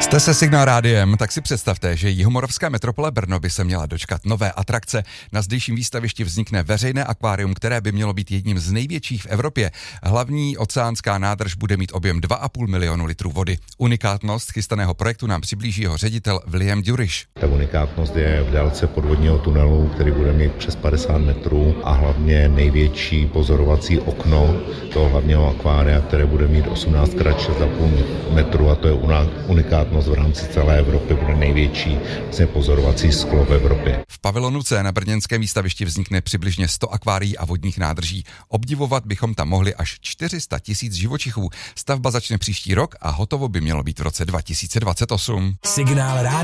Jste se Signál rádiem, tak si představte, že jihomoravská metropole Brno by se měla dočkat nové atrakce. Na zdejším výstavišti vznikne veřejné akvárium, které by mělo být jedním z největších v Evropě. Hlavní oceánská nádrž bude mít objem 2,5 milionu litrů vody. Unikátnost chystaného projektu nám přiblíží jeho ředitel William Duriš. Ta unikátnost je v délce podvodního tunelu, který bude mít přes 50 metrů a hlavně největší pozorovací okno toho hlavního akvária, které bude mít 18 x 6,5 metru, a to je unikátnost v rámci celé Evropy, bude největší pozorovací sklo v Evropě. V pavilonu C na brněnském výstavišti vznikne přibližně 100 akvárií a vodních nádrží. Obdivovat bychom tam mohli až 400 000 živočichů. Stavba začne příští rok a hotovo by mělo být v roce 2028. Signál